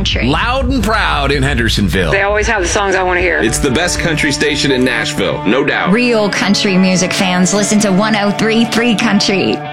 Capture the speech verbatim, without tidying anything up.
country. Loud and proud in Hendersonville. They always have the songs I want to hear. It's the best country station in Nashville, no doubt. Real country music fans listen to one oh three point three Country.